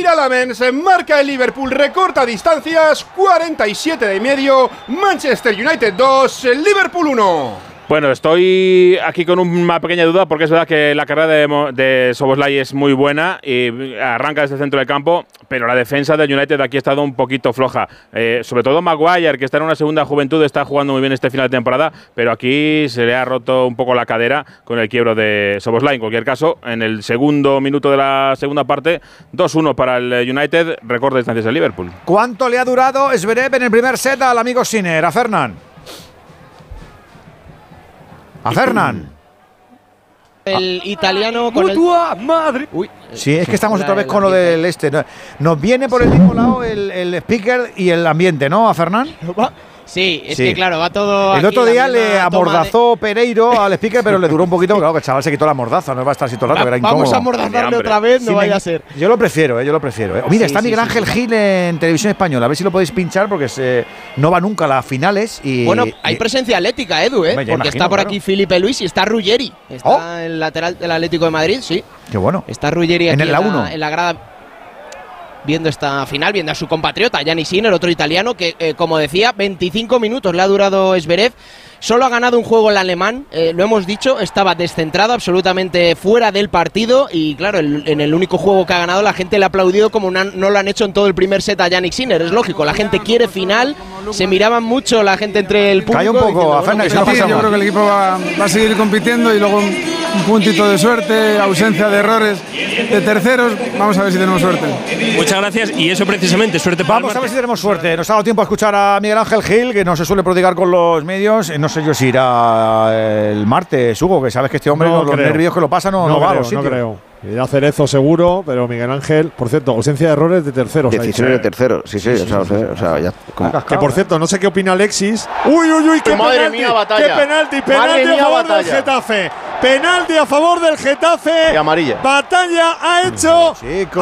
Lamens, marca el Liverpool, recorta distancias, 47,5, Manchester United 2, Liverpool 1. Bueno, estoy aquí con una pequeña duda porque es verdad que la carrera de Szoboszlai es muy buena y arranca desde el centro del campo, pero la defensa del United aquí ha estado un poquito floja. Sobre todo Maguire, que está en una segunda juventud, está jugando muy bien este final de temporada, pero aquí se le ha roto un poco la cadera con el quiebro de Szoboszlai. En cualquier caso, en el segundo minuto de la segunda parte, 2-1 para el United, recorta distancias del Liverpool. ¿Cuánto le ha durado Zverev en el primer set al amigo Sinner? A Fernán. A Fernán. El italiano con el… ¡Madre! Uy, sí, es que estamos otra vez con lo del este. Nos viene por el mismo lado el speaker y el ambiente, ¿no? A Fernán. Sí, es que claro, va todo. El otro día le amordazó Pereiro al speaker, pero le duró un poquito, claro, que el chaval se quitó la mordaza, no va a estar así todo el rato, era incómodo. Vamos a amordazarle otra vez, no vaya a ser. Yo lo prefiero, yo lo prefiero. Mira, está Miguel Ángel Gil en Televisión Española, a ver si lo podéis pinchar porque no va nunca a las finales. Bueno, hay presencia atlética, Edu, porque imagino, está por aquí Felipe Luis y está Ruggeri. Está el lateral del Atlético de Madrid, sí. Qué bueno. Está Ruggeri aquí en la 1. En la grada, viendo esta final, viendo a su compatriota Gianni Sinner, otro italiano que, como decía, 25 minutos le ha durado Zverev. Solo ha ganado un juego el alemán, lo hemos dicho, estaba descentrado, absolutamente fuera del partido y claro, en el único juego que ha ganado la gente le ha aplaudido como no lo han hecho en todo el primer set a Yannick Sinner, es lógico, la gente quiere final, se miraban mucho la gente entre el público. Calla un poco, a Fernández, yo creo que el equipo va a seguir compitiendo y luego un puntito de suerte, ausencia de errores de terceros, vamos a ver si tenemos suerte. Muchas gracias y eso precisamente, suerte para Vamos a ver si tenemos suerte, nos ha dado tiempo a escuchar a Miguel Ángel Gil, que no se suele prodigar con los medios, no sé yo si irá el martes, Hugo, que sabes que este hombre los nervios que lo pasa no va a los sitios. No creo. Irá Cerezo seguro, pero Miguel Ángel, por cierto, ausencia de errores de terceros. Decisiones de terceros, sí, o sea ya. Que por cierto, no sé qué opina Alexis. Uy, qué madre penalti, mía, batalla. Qué penalti a favor del Getafe. Penalti a favor del Getafe. Y amarilla. Batalla ha hecho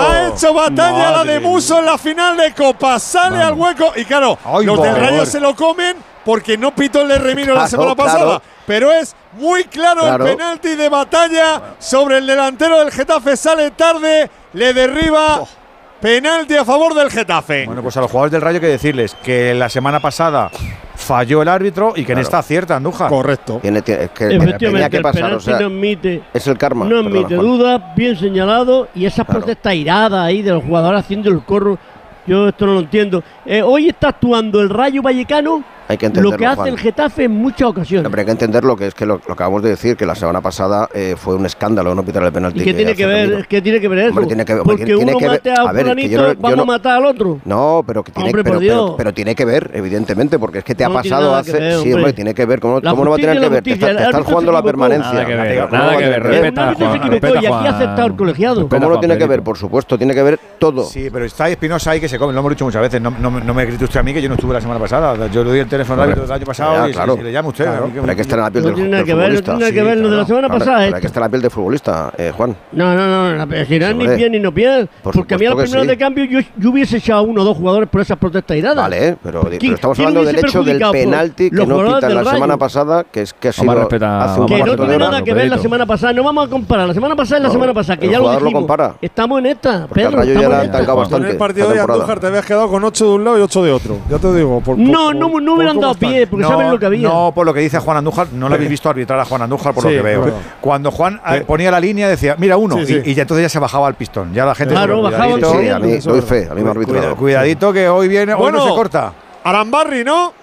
batalla la de Musso en la final de Copa. Sale al hueco y claro, los del Rayo se lo comen porque no pitó el de Remiro la semana pasada. Pero es muy claro el penalti de Batalla sobre el delantero del Getafe. Sale tarde, le derriba. Penalti a favor del Getafe. Bueno, pues a los jugadores del Rayo hay que decirles que la semana pasada falló el árbitro y que en esta acierta Andújar. Correcto. Efectivamente, que pasar, el penalti no admite, es el karma. No admite dudas, bien señalado. Y esas protestas iradas ahí de los jugadores haciendo el corro, yo esto no lo entiendo. Hoy está actuando el Rayo Vallecano. Hay que entenderlo, lo que hace Juan. El Getafe en muchas ocasiones. Hombre, hay que entenderlo, que es que lo acabamos de decir, que la semana pasada fue un escándalo no pitar el penalti. ¿Y qué tiene que ver? ¿Qué tiene que ver eso? Hombre, tiene que ver, porque uno mate a un fulanito, vamos a matar al otro. No, pero que tiene, pero tiene que ver, evidentemente, porque es que te ha pasado hace… Ver, sí, hombre, tiene que ver. ¿Cómo no va a tener que ver? Te estás jugando la permanencia. Nada que ver, respeta, y aquí ha aceptado el colegiado. ¿Cómo no tiene que ver? Por supuesto, tiene que ver todo. Sí, pero está Espinosa ahí que se come, lo hemos dicho muchas veces. No me grite usted a mí, que yo no estuve la semana pasada. Yo le doy el teléfono al árbitro del año pasado. Claro. Si le llama usted. Claro. Pero hay que estar en la piel del futbolista. No tiene que ver lo de la semana pasada. Pero hay que estar en la piel del futbolista, Juan. No, si no es ni pie ni no pie. Porque a mí al primero de cambio yo hubiese echado a 1 o 2 jugadores por esas protestas iradas. Vale, pero estamos hablando del hecho del penalti que no pitan la semana pasada, que es que ha sido hace un que no cuarto de tiene hora. nada que ver la semana pasada. No vamos a comparar. La semana pasada es la semana pasada, que ya lo dijimos. Estamos en esta, Pedro. El Rayo ya la ha atacado bastante. En el partido de Andújar te habías quedado con 8 de un lado y 8 de otro. Ya te digo. No hubieran dado pie, porque saben lo que había. No, por lo que dice Juan Andújar, no lo habéis visto arbitrar a Juan Andújar, por lo que veo. Cuando Juan ponía la línea decía, mira uno, y ya entonces ya se bajaba el pistón. Ya la gente… Claro, bajaba el Sí, a mí doy fe, a mí me ha arbitrado. Cuidadito que hoy viene, hoy no se corta. Arambarri, ¿no?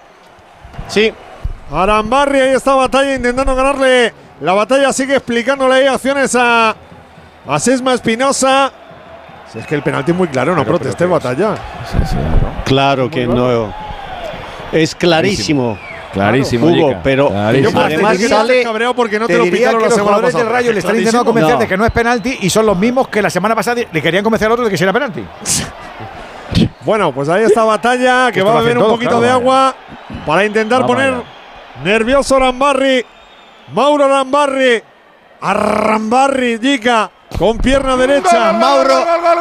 Sí. Arambarri, ahí está Batalla intentando ganarle. La Batalla sigue explicándole ahí acciones a Sesma Espinosa. Si es que el penalti es muy claro, no proteste Batalla. Claro que no. Es clarísimo. Clarísimo, Hugo, pero además sale cabreado porque no te lo pitaron la los semana jugadores pasada. del Rayo le están intentando convencer de que no es penalti y son los mismos que la semana pasada le querían convencer al otro de que sí era penalti. Bueno, pues ahí está Batalla, que va a beber un poquito de agua para intentar poner nervioso Arambarri. Mauro Arambarri. Arambarri, Jica, con pierna derecha. Mauro.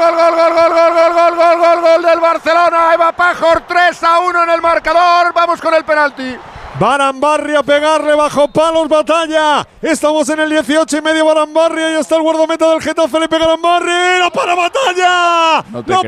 Gol del Barcelona. Eva Pajor, 3-1 en el marcador. Vamos con el penalti. Barambarri a pegarle bajo palos, Batalla. Estamos en el 18 y medio. Barambarri, ahí está el guardameta del Getafe, le pega Barambarri. ¡La para Batalla! ¡La